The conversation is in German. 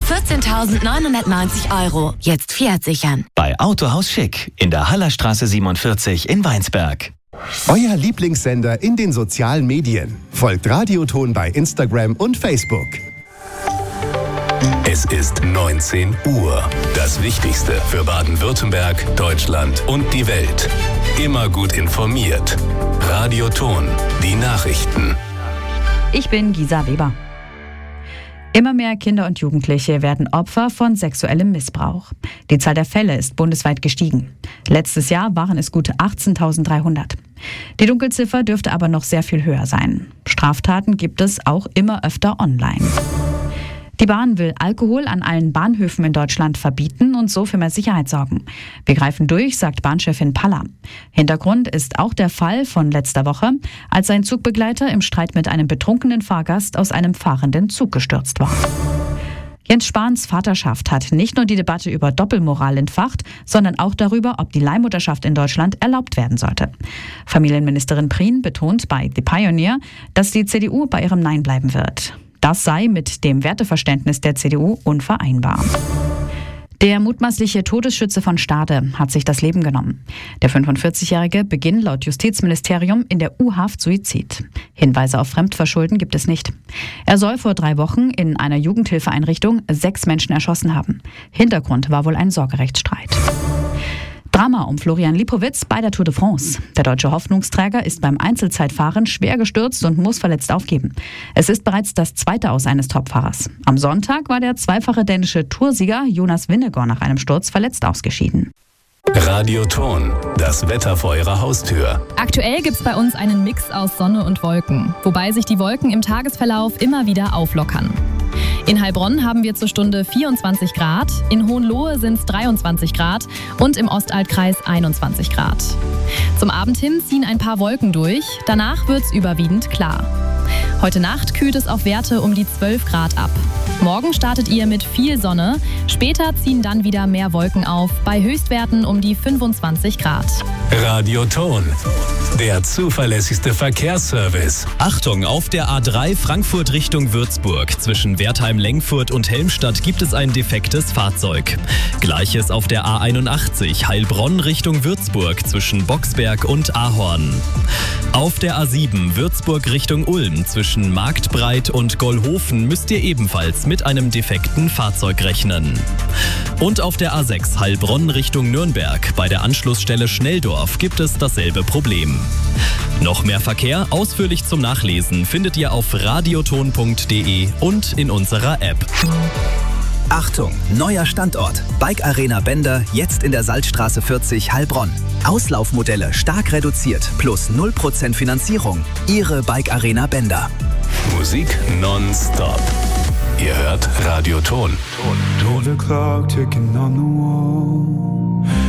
14.990 €. Jetzt Fiat sichern. Bei Autohaus Schick in der Hallerstraße 47 in Weinsberg. Euer Lieblingssender in den sozialen Medien. Folgt Radioton bei Instagram und Facebook. Es ist 19 Uhr. Das Wichtigste für Baden-Württemberg, Deutschland und die Welt. Immer gut informiert. Radioton, die Nachrichten. Ich bin Gisa Weber. Immer mehr Kinder und Jugendliche werden Opfer von sexuellem Missbrauch. Die Zahl der Fälle ist bundesweit gestiegen. Letztes Jahr waren es gut 18.300. Die Dunkelziffer dürfte aber noch sehr viel höher sein. Straftaten gibt es auch immer öfter online. Die Bahn will Alkohol an allen Bahnhöfen in Deutschland verbieten und so für mehr Sicherheit sorgen. Wir greifen durch, sagt Bahnchefin Paller. Hintergrund ist auch der Fall von letzter Woche, als sein Zugbegleiter im Streit mit einem betrunkenen Fahrgast aus einem fahrenden Zug gestürzt war. Jens Spahns Vaterschaft hat nicht nur die Debatte über Doppelmoral entfacht, sondern auch darüber, ob die Leihmutterschaft in Deutschland erlaubt werden sollte. Familienministerin Prien betont bei The Pioneer, dass die CDU bei ihrem Nein bleiben wird. Das sei mit dem Werteverständnis der CDU unvereinbar. Der mutmaßliche Todesschütze von Stade hat sich das Leben genommen. Der 45-Jährige beginnt laut Justizministerium in der U-Haft Suizid. Hinweise auf Fremdverschulden gibt es nicht. Er soll vor 3 Wochen in einer Jugendhilfeeinrichtung 6 Menschen erschossen haben. Hintergrund war wohl ein Sorgerechtsstreit. Drama um Florian Lipowitz bei der Tour de France. Der deutsche Hoffnungsträger ist beim Einzelzeitfahren schwer gestürzt und muss verletzt aufgeben. Es ist bereits das 2. Aus eines Topfahrers. Am Sonntag war der zweifache dänische Toursieger Jonas Vingegaard nach einem Sturz verletzt ausgeschieden. Radioton, das Wetter vor Ihrer Haustür. Aktuell gibt's bei uns einen Mix aus Sonne und Wolken, wobei sich die Wolken im Tagesverlauf immer wieder auflockern. In Heilbronn haben wir zur Stunde 24 Grad, in Hohenlohe sind es 23 Grad und im Ostaltkreis 21 Grad. Zum Abend hin ziehen ein paar Wolken durch, danach wird's überwiegend klar. Heute Nacht kühlt es auf Werte um die 12 Grad ab. Morgen startet ihr mit viel Sonne, später ziehen dann wieder mehr Wolken auf, bei Höchstwerten um die 25 Grad. Radioton, der zuverlässigste Verkehrsservice. Achtung, auf der A3 Frankfurt Richtung Würzburg. Zwischen Wertheim-Lengfurt und Helmstadt gibt es ein defektes Fahrzeug. Gleiches auf der A81 Heilbronn Richtung Würzburg zwischen Boxberg und Ahorn. Auf der A7 Würzburg Richtung Ulm zwischen Marktbreit und Gollhofen müsst ihr ebenfalls mit einem defekten Fahrzeug rechnen. Und auf der A6 Heilbronn Richtung Nürnberg bei der Anschlussstelle Schnelldorf gibt es dasselbe Problem. Noch mehr Verkehr ausführlich zum Nachlesen findet ihr auf radioton.de und in unserer App. Achtung, neuer Standort. Bike Arena Bender, jetzt in der Salzstraße 40 Heilbronn. Auslaufmodelle stark reduziert, plus 0% Finanzierung. Ihre Bike Arena Bender. Musik nonstop. Ihr hört Radioton. Hear the clock ticking on the wall.